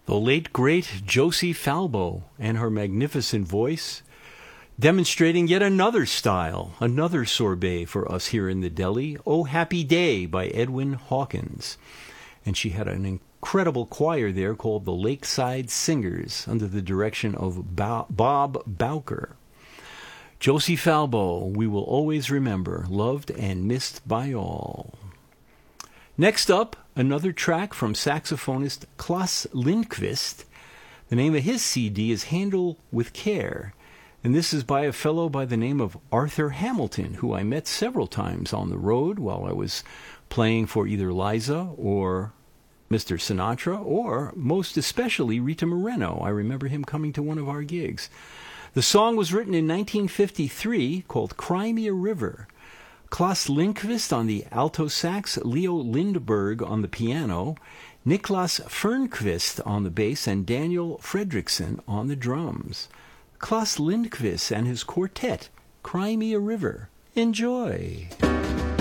The late, great Josie Falbo and her magnificent voice, demonstrating yet another style, another sorbet for us here in the deli, Oh Happy Day by Edwin Hawkins. And she had an incredible choir there called the Lakeside Singers under the direction of Bob Bowker. Josie Falbo, we will always remember, loved and missed by all. Next up, another track from saxophonist Klaus Lindqvist. The name of his CD is Handle with Care, and this is by a fellow by the name of Arthur Hamilton, who I met several times on the road while I was playing for either Liza or Mr. Sinatra, or most especially Rita Moreno. I remember him coming to one of our gigs. The song was written in 1953 called Cry Me a River. Klaus Lindqvist on the alto sax, Leo Lindberg on the piano, Niklas Fernqvist on the bass, and Daniel Fredriksson on the drums. Klaus Lindqvist and his quartet, Cry Me a River. Enjoy!